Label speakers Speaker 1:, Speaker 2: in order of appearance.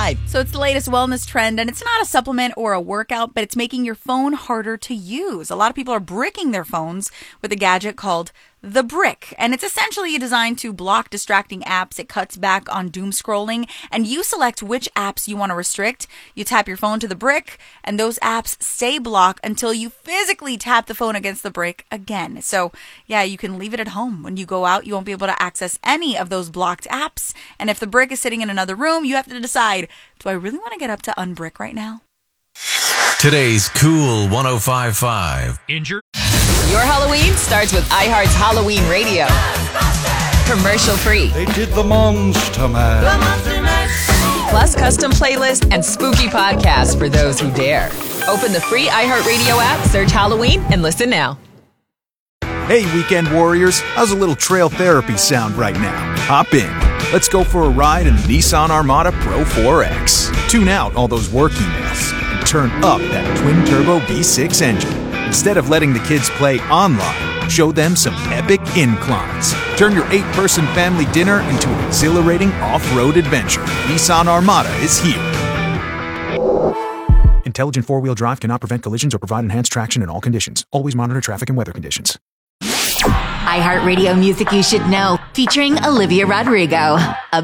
Speaker 1: live.
Speaker 2: So it's the latest wellness trend, and it's not a supplement or a workout, but it's making your phone harder to use. A lot of people are bricking their phones with a gadget called the Brick, and it's essentially designed to block distracting apps. It cuts back on doom scrolling, and you select which apps you want to restrict. You tap your phone to the Brick, and those apps stay blocked until you physically tap the phone against the Brick again. So yeah, you can leave it at home. When you go out, you won't be able to access any of those blocked apps, and if the Brick is sitting in another room, you have to decide, do I really want to get up to unbrick right now?
Speaker 3: Today's Cool 105.5.
Speaker 4: Injured?
Speaker 5: Your Halloween starts with iHeart's Halloween Radio. Commercial free.
Speaker 6: They did the Monster Mash.
Speaker 5: Plus custom playlists and spooky podcasts for those who dare. Open the free iHeartRadio app, search Halloween, and listen now.
Speaker 7: Hey, weekend warriors. How's a little trail therapy sound right now? Hop in. Let's go for a ride in the Nissan Armada Pro 4X. Tune out all those work emails and turn up that twin-turbo V6 engine. Instead of letting the kids play online, show them some epic inclines. Turn your 8-person family dinner into an exhilarating off-road adventure. Nissan Armada is here. Intelligent four-wheel drive cannot prevent collisions or provide enhanced traction in all conditions. Always monitor traffic and weather conditions.
Speaker 8: iHeartRadio Music You Should Know, featuring Olivia Rodrigo.